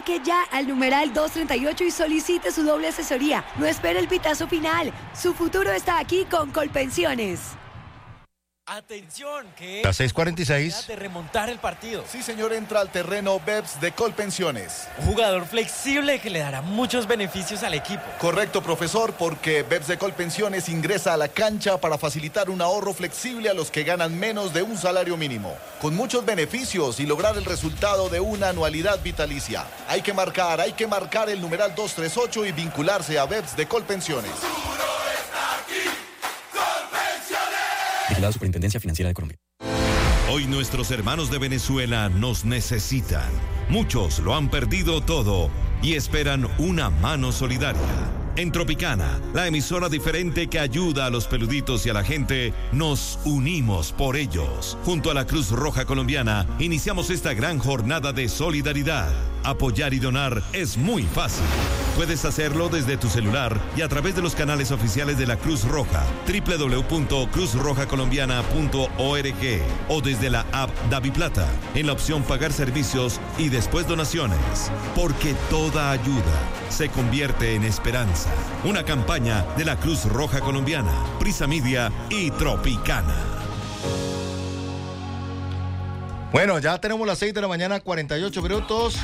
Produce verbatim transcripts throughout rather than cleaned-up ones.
Marque ya al numeral doscientos treinta y ocho y solicite su doble asesoría. No espere el pitazo final. Su futuro está aquí con Colpensiones. Atención, que las seis cuarenta y seis de remontar el partido. Sí, señor, entra al terreno Beps de Colpensiones. Un jugador flexible que le dará muchos beneficios al equipo. Correcto, profesor, porque Beps de Colpensiones ingresa a la cancha para facilitar un ahorro flexible a los que ganan menos de un salario mínimo, con muchos beneficios y lograr el resultado de una anualidad vitalicia. Hay que marcar, hay que marcar el numeral doscientos treinta y ocho y vincularse a Beps de Colpensiones. La Superintendencia Financiera de Colombia. Hoy nuestros hermanos de Venezuela nos necesitan. Muchos lo han perdido todo y esperan una mano solidaria. En Tropicana, la emisora diferente que ayuda a los peluditos y a la gente, nos unimos por ellos. Junto a la Cruz Roja Colombiana, iniciamos esta gran jornada de solidaridad. Apoyar y donar es muy fácil. Puedes hacerlo desde tu celular y a través de los canales oficiales de la Cruz Roja, doble u doble u doble u punto cruz roja colombiana punto org, o desde la app DaviPlata, en la opción Pagar servicios y después donaciones. Porque toda ayuda se convierte en esperanza. Una campaña de la Cruz Roja Colombiana, Prisa Media y Tropicana. Bueno, ya tenemos las seis de la mañana, cuarenta y ocho minutos.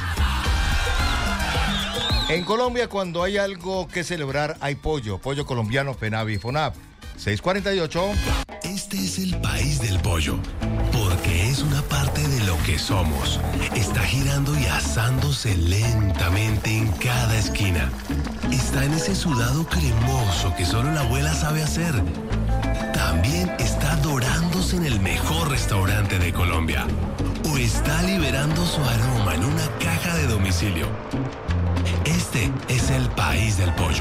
En Colombia, cuando hay algo que celebrar, hay pollo. Pollo colombiano, FENAVI y FONAP. seis cuarenta y ocho. Este es el país del pollo, porque es una parte de lo que somos. Está girando y asándose lentamente en cada esquina. Está en ese sudado cremoso que solo la abuela sabe hacer. También está dorándose en el mejor restaurante de Colombia. O está liberando su aroma en una caja de domicilio. Este es el país del pollo.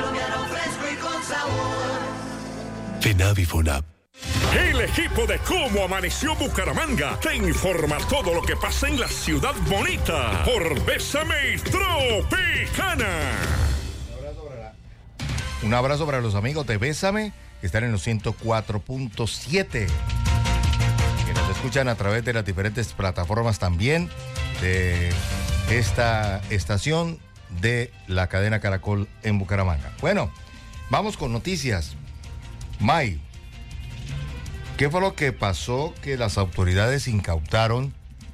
FENAVI FONAP. El equipo de Cómo Amaneció Bucaramanga te informa todo lo que pasa en la ciudad bonita por Bésame Tropicana. Un abrazo para los amigos de Bésame, que están en los ciento cuatro punto siete. Que nos escuchan a través de las diferentes plataformas también de esta estación de la cadena Caracol en Bucaramanga. Bueno, vamos con noticias. May, ¿qué fue lo que pasó? Que las autoridades incautaron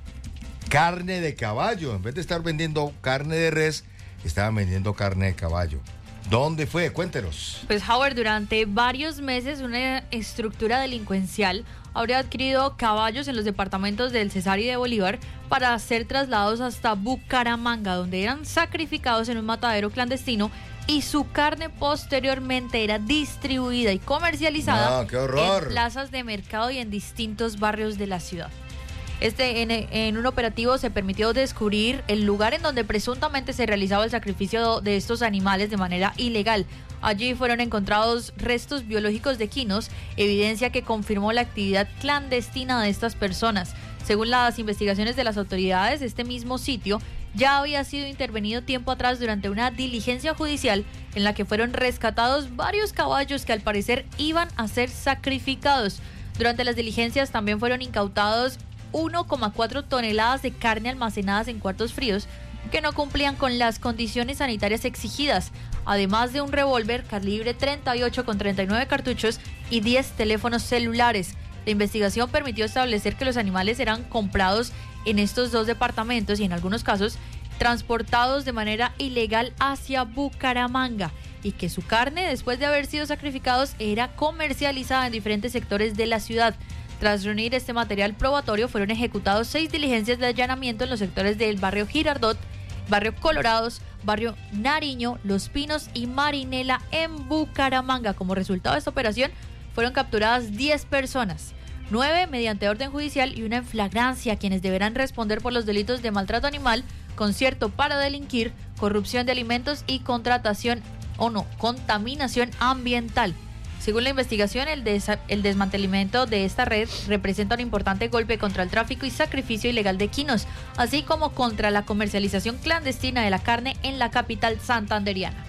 carne de caballo. En vez de estar vendiendo carne de res, estaban vendiendo carne de caballo. ¿Dónde fue? Cuéntenos. Pues Howard, durante varios meses una estructura delincuencial habría adquirido caballos en los departamentos del Cesar y de Bolívar para ser trasladados hasta Bucaramanga, donde eran sacrificados en un matadero clandestino y su carne posteriormente era distribuida y comercializada no, ¡qué horror! En plazas de mercado y en distintos barrios de la ciudad. Este, en, en un operativo se permitió descubrir el lugar en donde presuntamente se realizaba el sacrificio de estos animales de manera ilegal. Allí fueron encontrados restos biológicos de quinos, evidencia que confirmó la actividad clandestina de estas personas. Según las investigaciones de las autoridades, este mismo sitio ya había sido intervenido tiempo atrás durante una diligencia judicial en la que fueron rescatados varios caballos que al parecer iban a ser sacrificados. Durante las diligencias también fueron incautados uno coma cuatro toneladas de carne almacenadas en cuartos fríos que no cumplían con las condiciones sanitarias exigidas, además de un revólver calibre treinta y ocho con treinta y nueve cartuchos y diez teléfonos celulares. La investigación permitió establecer que los animales eran comprados en estos dos departamentos y en algunos casos transportados de manera ilegal hacia Bucaramanga y que su carne, después de haber sido sacrificados, era comercializada en diferentes sectores de la ciudad. Tras reunir este material probatorio, fueron ejecutados seis diligencias de allanamiento en los sectores del barrio Girardot, barrio Colorados, barrio Nariño, Los Pinos y Marinela en Bucaramanga. Como resultado de esta operación, fueron capturadas diez personas, nueve mediante orden judicial y una en flagrancia, quienes deberán responder por los delitos de maltrato animal, concierto para delinquir, corrupción de alimentos y contratación o no, contaminación ambiental. Según la investigación, el, des- el desmantelamiento de esta red representa un importante golpe contra el tráfico y sacrificio ilegal de quinos, así como contra la comercialización clandestina de la carne en la capital santanderiana.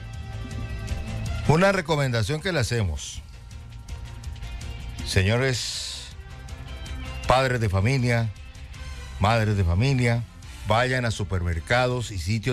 Una recomendación que le hacemos, señores padres de familia, madres de familia, vayan a supermercados y sitios